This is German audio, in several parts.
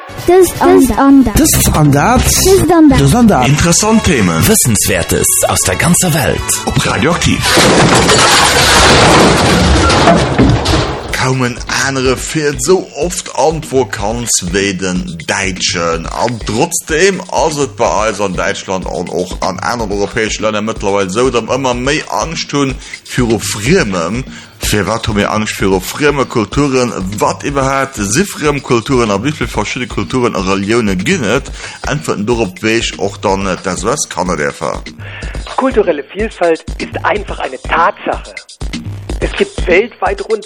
Interessante Themen, Wissenswertes aus der ganzen Welt. Ob Radioaktiv. Kaum ein andere fehlt so oft Antworten wie den Deutschen. Und trotzdem ist es bei uns in Deutschland und auch an anderen europäischen Ländern mittlerweile so, dass immer mehr Angst tun für Fremden. Für was haben wir Angst für fremde Kulturen? Was überhaupt sind fremde Kulturen? Und wie viele verschiedene Kulturen und Religionen gibt es? Antworten darauf weiß auch dann das was Kanada. Kulturelle Vielfalt ist einfach eine Tatsache. Es gibt weltweit rund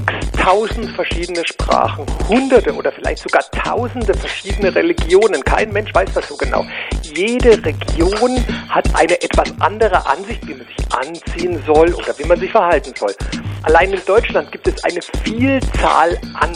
6000 verschiedene Sprachen, hunderte oder vielleicht sogar tausende verschiedene Religionen. Kein Mensch weiß das so genau. Jede Region hat eine etwas andere Ansicht, wie man sich anziehen soll oder wie man sich verhalten soll. Allein in Deutschland gibt es eine Vielzahl an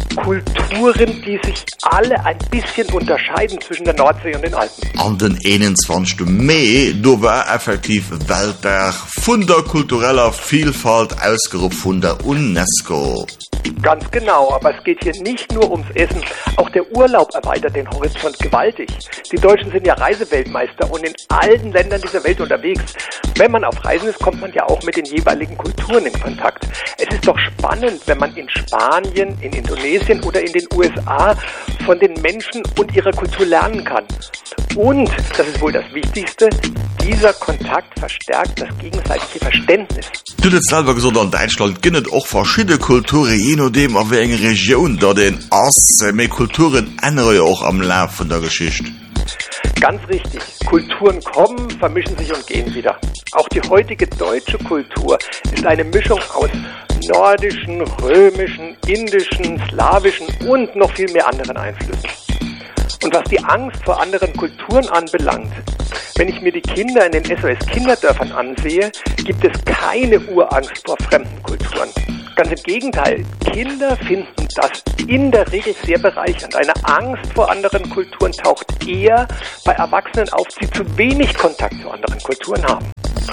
Kulturen, die sich alle ein bisschen unterscheiden zwischen der Nordsee und den Alpen. An den 21. Mai, da war effektiv Welttag von der kultureller Vielfalt ausgerufen von der UNESCO. Ganz genau, aber es geht hier nicht nur ums Essen. Auch der Urlaub erweitert den Horizont gewaltig. Die Deutschen sind ja Reiseweltmeister und in allen Ländern dieser Welt unterwegs. Wenn man auf Reisen ist, kommt man ja auch mit den jeweiligen Kulturen in Kontakt. Es ist doch spannend, wenn man in Spanien, in Indonesien oder in den USA von den Menschen und ihrer Kultur lernen kann. Und, das ist wohl das Wichtigste, dieser Kontakt verstärkt das gegenseitige Verständnis. Du hast selber gesagt, in Deutschland gibt es auch verschiedene Kulturen, je nachdem, auf welcher Region da den mehr Kulturen ändern ja auch am Laufe der Geschichte. Ganz richtig. Kulturen kommen, vermischen sich und gehen wieder. Auch die heutige deutsche Kultur ist eine Mischung aus nordischen, römischen, indischen, slawischen und noch viel mehr anderen Einflüssen. Und was die Angst vor anderen Kulturen anbelangt, wenn ich mir die Kinder in den SOS-Kinderdörfern ansehe, gibt es keine Urangst vor fremden Kulturen. Ganz im Gegenteil, Kinder finden das in der Regel sehr bereichernd. Eine Angst vor anderen Kulturen taucht eher bei Erwachsenen auf, die zu wenig Kontakt zu anderen Kulturen haben.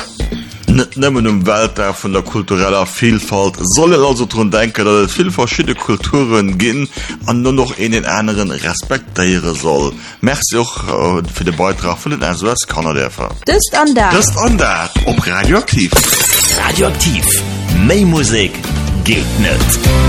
Nicht nur im Welttag von der kulturellen Vielfalt soll also daran denken, dass es viele verschiedene Kulturen gibt und nur noch in den anderen respektieren soll. Merci auch für den Beitrag von den SOS Kanada. Das Standard. Ob Radioaktiv. Radioaktiv. Mehr Musik geht nicht.